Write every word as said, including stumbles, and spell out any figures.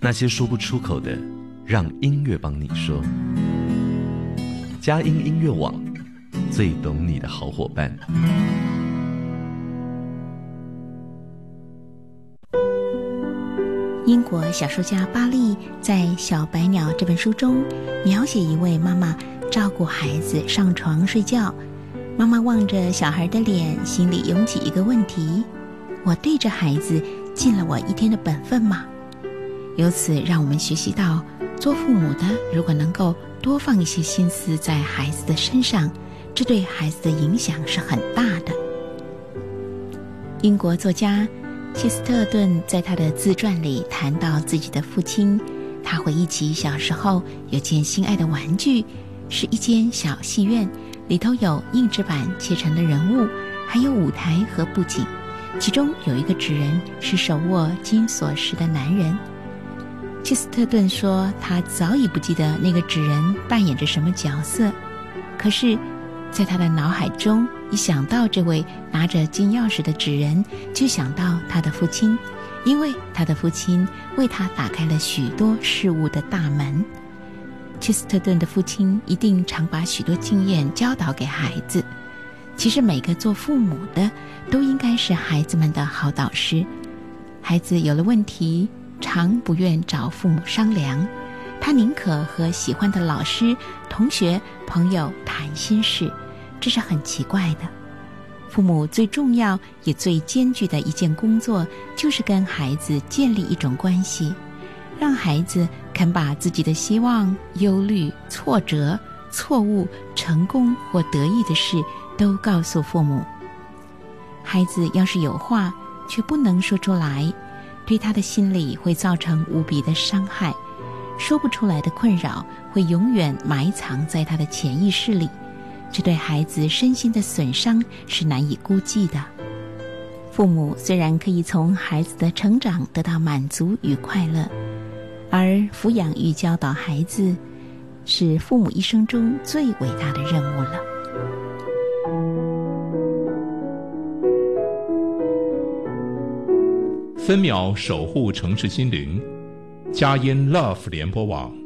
那些说不出口的，让音乐帮你说。佳音音乐网，最懂你的好伙伴。 英国小说家巴利在《小白鸟》这本书中描写一位妈妈照顾孩子上床睡觉，妈妈望着小孩的脸，心里涌起一个问题：我对着孩子尽了我一天的本分吗？由此让我们学习到，做父母的如果能够多放一些心思在孩子的身上，这对孩子的影响是很大的。英国作家切斯特顿在他的自传里谈到自己的父亲，他回忆起小时候有件心爱的玩具，是一间小戏院，里头有硬纸板切成的人物，还有舞台和布景，其中有一个纸人是手握金锁匙的男人。切斯特顿说，他早已不记得那个纸人扮演着什么角色，可是在他的脑海中，一想到这位拿着金钥匙的纸人，就想到他的父亲，因为他的父亲为他打开了许多事物的大门。切斯特顿的父亲一定常把许多经验教导给孩子。其实每个做父母的都应该是孩子们的好导师。孩子有了问题，常不愿找父母商量，他宁可和喜欢的老师、同学、朋友谈心事，这是很奇怪的。父母最重要也最艰巨的一件工作，就是跟孩子建立一种关系，让孩子肯把自己的希望、忧虑、挫折、错误、成功或得意的事都告诉父母。孩子要是有话却不能说出来，对他的心里会造成无比的伤害，说不出来的困扰会永远埋藏在他的潜意识里，这对孩子身心的损伤是难以估计的。父母虽然可以从孩子的成长得到满足与快乐，而抚养与教导孩子是父母一生中最伟大的任务了。 分秒守护城市心灵，佳音 Love 联播网